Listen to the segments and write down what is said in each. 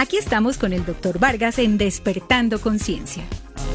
Aquí estamos con el Dr. Vargas en Despertando Conciencia.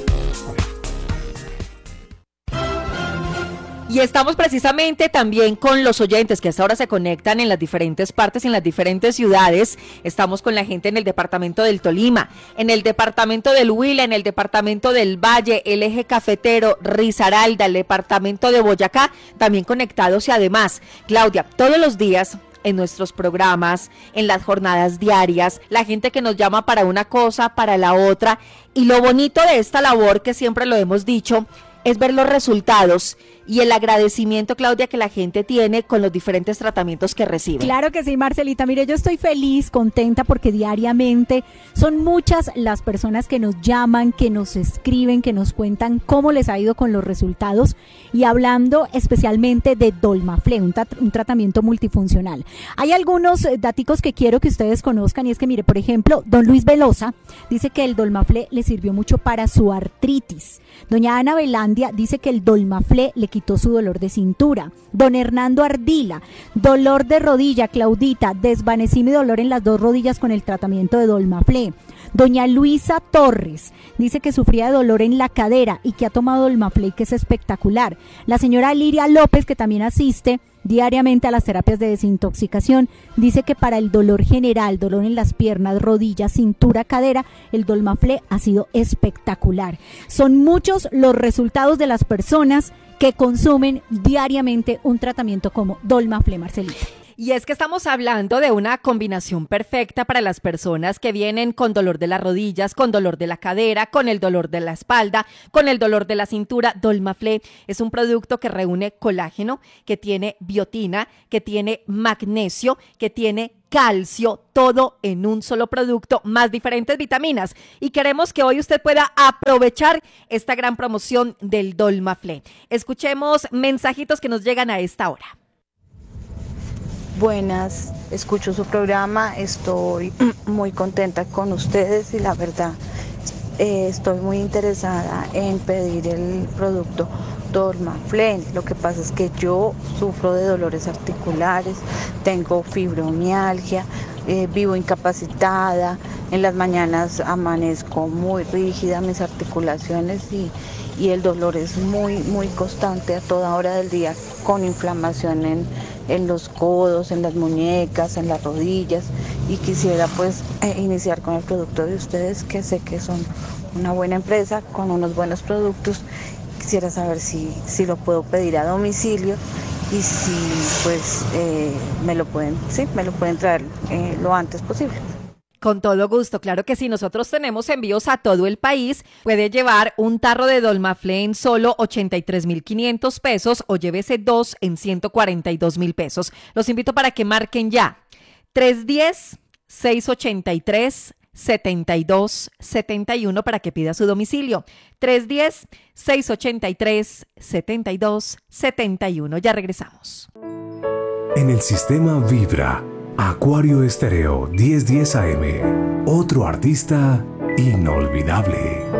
Y estamos precisamente también con los oyentes que hasta ahora se conectan en las diferentes partes, en las diferentes ciudades. Estamos con la gente en el departamento del Tolima, en el departamento del Huila, en el departamento del Valle, el Eje Cafetero, Risaralda, el departamento de Boyacá, también conectados. Y además, Claudia, todos los días en nuestros programas, en las jornadas diarias, la gente que nos llama para una cosa, para la otra. Y lo bonito de esta labor, que siempre lo hemos dicho, es ver los resultados y el agradecimiento, Claudia, que la gente tiene con los diferentes tratamientos que recibe. Claro que sí, Marcelita. Mire, yo estoy feliz, contenta, porque diariamente son muchas las personas que nos llaman, que nos escriben, que nos cuentan cómo les ha ido con los resultados, y hablando especialmente de Dolmaflé, un tratamiento multifuncional. Hay algunos daticos que quiero que ustedes conozcan, y es que, mire, por ejemplo, don Luis Velosa dice que el Dolmaflé le sirvió mucho para su artritis. Doña Ana Velandia dice que el Dolmaflé le quitó su dolor de cintura. Don Hernando Ardila, dolor de rodilla, Claudita, desvanecí mi dolor en las 2 rodillas con el tratamiento de Dolmaflé. Doña Luisa Torres dice que sufría de dolor en la cadera y que ha tomado Dolmaflé, que es espectacular. La señora Liria López, que también asiste diariamente a las terapias de desintoxicación, dice que para el dolor general, dolor en las piernas, rodillas, cintura, cadera, el Dolmaflé ha sido espectacular. Son muchos los resultados de las personas que consumen diariamente un tratamiento como Dolmaflé, Marcelita. Y es que estamos hablando de una combinación perfecta para las personas que vienen con dolor de las rodillas, con dolor de la cadera, con el dolor de la espalda, con el dolor de la cintura. Dolmaflé es un producto que reúne colágeno, que tiene biotina, que tiene magnesio, que tiene calcio, todo en un solo producto, más diferentes vitaminas. Y queremos que hoy usted pueda aprovechar esta gran promoción del Dolmaflé. Escuchemos mensajitos que nos llegan a esta hora. Buenas, escucho su programa, estoy muy contenta con ustedes y la verdad estoy muy interesada en pedir el producto Dolmaflé. Lo que pasa es que yo sufro de dolores articulares, tengo fibromialgia, vivo incapacitada, en las mañanas amanezco muy rígida mis articulaciones y el dolor es muy constante a toda hora del día, con inflamación en los codos, en las muñecas, en las rodillas, y quisiera pues iniciar con el producto de ustedes, que sé que son una buena empresa con unos buenos productos. Quisiera saber si lo puedo pedir a domicilio y si pues me lo pueden traer lo antes posible. Con todo gusto, claro que sí, nosotros tenemos envíos a todo el país. Puede llevar un tarro de Dolmaflé en solo 83,500 pesos o llévese 2 en 142,000 pesos. Los invito para que marquen ya 310-683-7271 para que pida su domicilio. 310-683-7271. Ya regresamos. En el sistema Vibra, Acuario Estéreo 1010 AM, otro artista inolvidable.